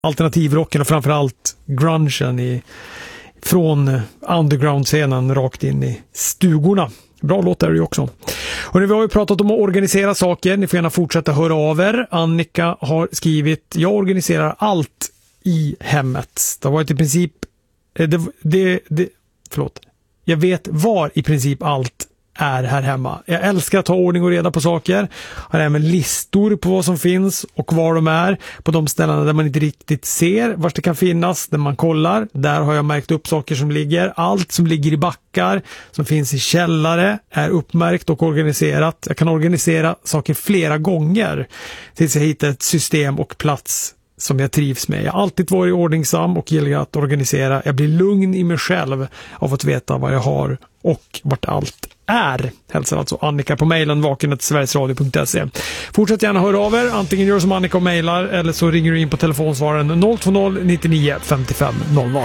alternativrocken och framförallt grungen från underground-scenen rakt in i stugorna. Bra låt är det ju också. Och nu har vi pratat om att organisera saker. Ni får gärna fortsätta höra av er. Annika har skrivit: jag organiserar allt i hemmet. Det har varit i princip jag vet var i princip allt är här hemma. Jag älskar att ha ordning och reda på saker. Har även listor på vad som finns och var de är. På de ställena där man inte riktigt ser var det kan finnas. Där man kollar. Där har jag märkt upp saker som ligger. Allt som ligger i backar som finns i källare är uppmärkt och organiserat. Jag kan organisera saker flera gånger tills jag hittar ett system och plats som jag trivs med. Jag har alltid varit ordningsam och gillar att organisera. Jag blir lugn i mig själv av att veta vad jag har och vart allt är. Hälsar alltså Annika på mejlen vaken@sverigesradio.se. Fortsätt gärna höra av er. Antingen gör som Annika och mejlar eller så ringer du in på telefonsvaren 020 99 55 00.